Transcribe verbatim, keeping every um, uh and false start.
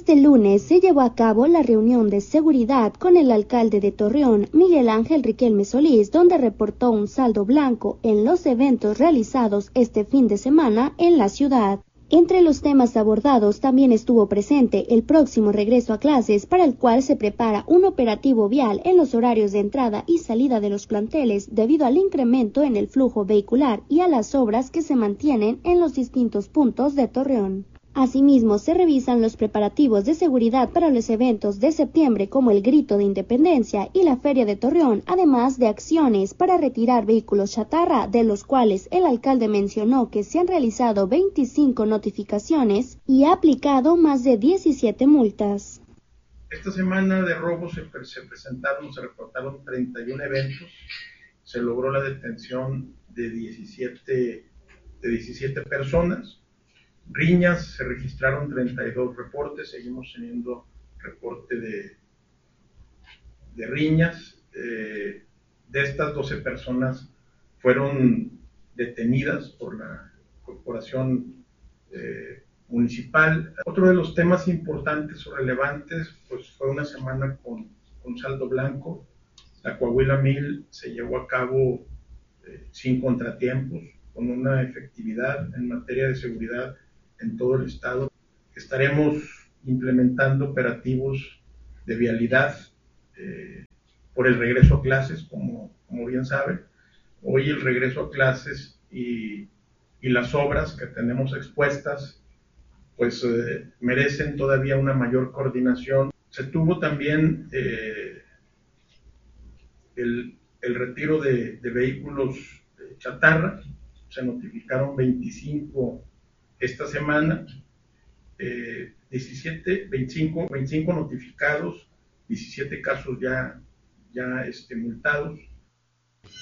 Este lunes se llevó a cabo la reunión de seguridad con el alcalde de Torreón, Miguel Ángel Riquelme Solís, donde reportó un saldo blanco en los eventos realizados este fin de semana en la ciudad. Entre los temas abordados también estuvo presente el próximo regreso a clases, para el cual se prepara un operativo vial en los horarios de entrada y salida de los planteles debido al incremento en el flujo vehicular y a las obras que se mantienen en los distintos puntos de Torreón. Asimismo, se revisan los preparativos de seguridad para los eventos de septiembre como el Grito de Independencia y la Feria de Torreón, además de acciones para retirar vehículos chatarra, de los cuales el alcalde mencionó que se han realizado veinticinco notificaciones y ha aplicado más de diecisiete multas. Esta semana de robos se, se presentaron, se reportaron treinta y uno eventos, se logró la detención de diecisiete, de diecisiete personas. Riñas, se registraron treinta y dos reportes, seguimos teniendo reporte de, de riñas. Eh, de estas doce personas fueron detenidas por la corporación eh, municipal. Otro de los temas importantes o relevantes pues fue una semana con, con saldo blanco. La Coahuila Mil se llevó a cabo eh, sin contratiempos, con una efectividad en materia de seguridad en todo el estado. Estaremos implementando operativos de vialidad eh, por el regreso a clases, como, como bien saben. Hoy el regreso a clases y, y las obras que tenemos expuestas, pues eh, merecen todavía una mayor coordinación. Se tuvo también eh, el, el retiro de, de vehículos de chatarra, se notificaron veinticinco esta semana, eh, diecisiete, veinticinco, veinticinco notificados, diecisiete casos ya, ya este, multados.